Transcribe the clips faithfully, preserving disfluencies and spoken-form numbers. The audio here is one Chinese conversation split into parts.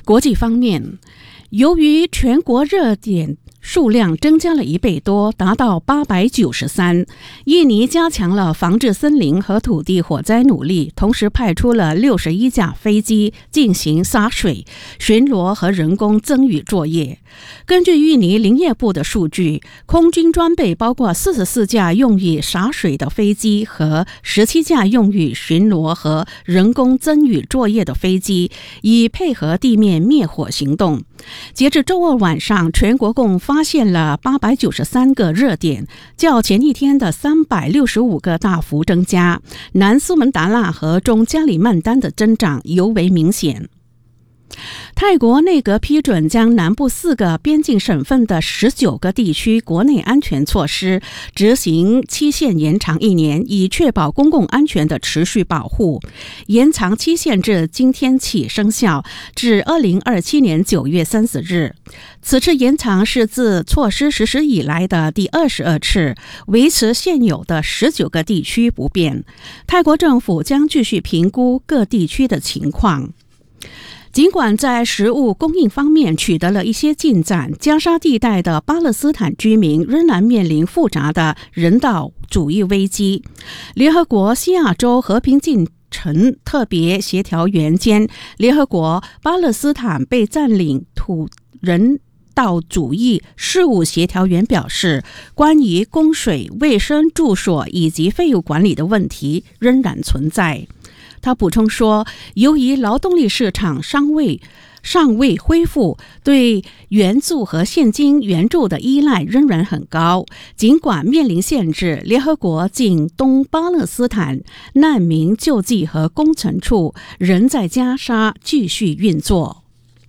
国际方面，由于全国热点数量增加了一倍多，达到八百九十三。印尼加强了防治森林和土地火灾努力，同时派出了六十一架飞机进行洒水、巡逻和人工增雨作业。根据印尼林业部的数据，空军装备包括四十四架用于洒水的飞机和十七架用于巡逻和人工增雨作业的飞机，以配合地面灭火行动。截至周二晚上，全国共发现了八百九十三个热点，较前一天的三百六十五个大幅增加。南苏门答腊和中加里曼丹的增长尤为明显。泰国内阁批准将南部四个边境省份的十九个地区国内安全措施执行期限延长一年，以确保公共安全的持续保护。延长期限至今天起生效，至二零二七年九月三十日。此次延长是自措施实施以来的第二十二次，维持现有的十九个地区不变。泰国政府将继续评估各地区的情况。尽管在食物供应方面取得了一些进展，加沙地带的巴勒斯坦居民仍然面临复杂的人道主义危机。联合国西亚洲和平进程特别协调员兼联合国巴勒斯坦被占领土人道主义事务协调员表示，关于供水、卫生、住所以及废物管理的问题仍然存在。他补充说，由于劳动力市场尚未尚未恢复，对援助和现金援助的依赖仍然很高。尽管面临限制，联合国近东巴勒斯坦难民救济和工程处仍在加沙继续运作。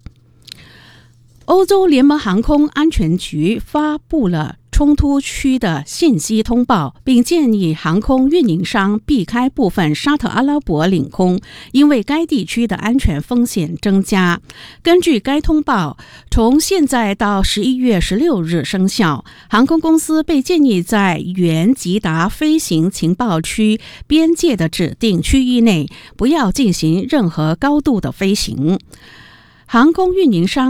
欧洲联盟航空安全局发布了冲突区的信息通报，并建议航空运营商避开部分沙特阿拉伯领空，因为该地区的安全风险增加。根据该通报，从现在到十一月十六日生效，航空公司被建议在原吉达飞行情报区边界的指定区域内不要进行任何高度的飞行。航空运营商